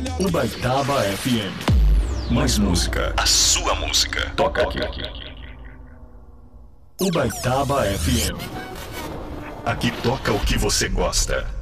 Ubaitaba FM. Mais música, a sua música. Toca aqui. Ubaitaba FM. Aqui toca o que você gosta.